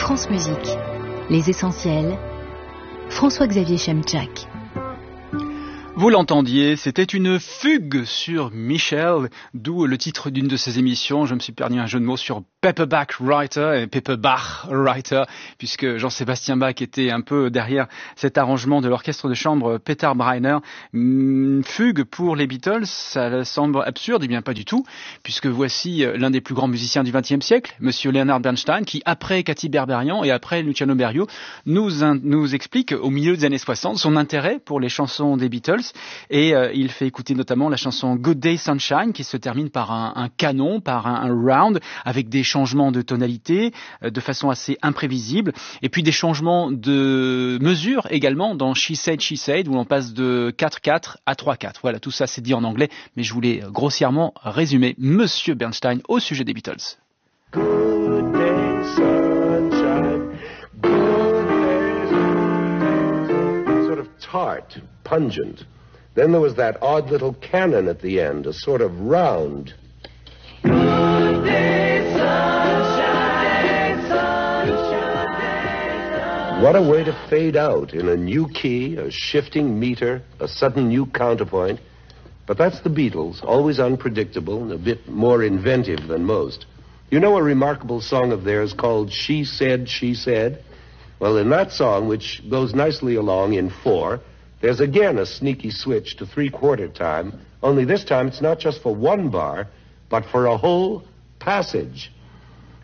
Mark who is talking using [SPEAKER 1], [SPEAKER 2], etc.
[SPEAKER 1] France Musique. Les essentiels. François-Xavier Chemchak.
[SPEAKER 2] Vous l'entendiez, c'était une fugue sur Michel, d'où le titre d'une de ses émissions. Je me suis perdu un jeu de mots sur Paperback Writer et Paperback Writer, puisque Jean-Sébastien Bach était un peu derrière cet arrangement de l'orchestre de chambre Peter Breiner. Une fugue pour les Beatles, ça semble absurde, et bien pas du tout, puisque voici l'un des plus grands musiciens du XXe siècle, Monsieur Leonard Bernstein, qui après Katy Berberian et après Luciano Berio nous explique au milieu des années 60 son intérêt pour les chansons des Beatles. Et il fait écouter notamment la chanson Good Day Sunshine qui se termine par un canon, par un round avec des changements de tonalité de façon assez imprévisible et puis des changements de mesure également dans She Said où l'on passe de 4-4 à 3-4. Voilà, tout ça c'est dit en anglais mais je voulais grossièrement résumer Monsieur Bernstein au sujet des Beatles.
[SPEAKER 3] Good day sunshine, good day sunshine. Sort of tart, pungent. Then there was that odd little canon at the end, a sort of round. Good day, sunshine, sunshine. What a way to fade out in a new key, a shifting meter, a sudden new counterpoint. But that's the Beatles, always unpredictable and a bit more inventive than most. You know a remarkable song of theirs called She Said, She Said? Well, in that song, which goes nicely along in 4, there's again a sneaky switch to 3/4 time, only this time it's not just for one bar, but for a whole passage.